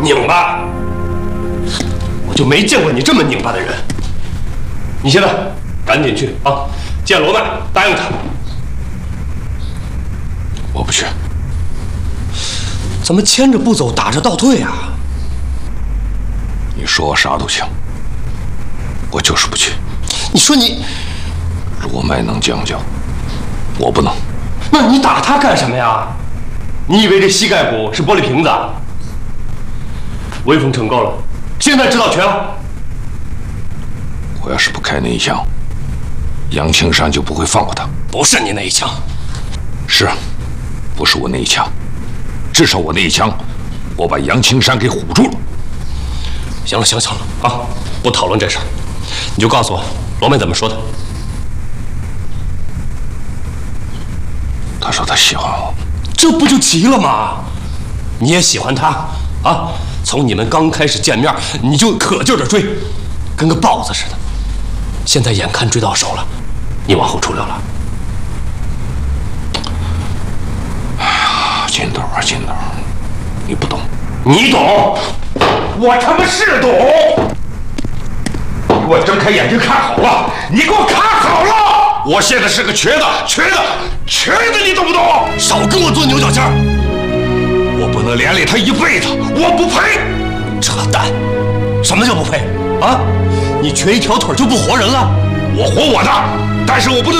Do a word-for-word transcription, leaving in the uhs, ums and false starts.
拧巴，我就没见过你这么拧巴的人。你现在赶紧去啊，见罗曼，答应他。 我不去。 怎么牵着不走，打着倒退啊？ 你说我啥都行，我就是不去。 你说你， 罗麦能将就，我不能。 那你打他干什么呀？你以为这膝盖骨是玻璃瓶子啊？威风逞够了，现在知道全了。 我要是不开那一枪，杨青山就不会放过他。 不是你那一枪， 是，不是我那一枪，至少我那一枪，我把杨青山给唬住了。 行了，行了，行了啊，不讨论这事儿，你就告诉我罗妹怎么说的。 他说他喜欢我， 这不就齐了吗？你也喜欢他啊？从你们刚开始见面，你就可劲儿的追，跟个豹子似的。现在眼看追到手了，你往后出溜了。 哎呀，金斗啊，金斗，你不懂。 你懂，我他妈是懂。你给我睁开眼睛看好了，你给我看好了！我现在是个瘸子，瘸子，瘸子，你懂不懂？少跟我做牛角尖儿！我不能连累他一辈子，我不配！扯淡！什么叫不配？啊？你瘸一条腿就不活人了？我活我的，但是我不能。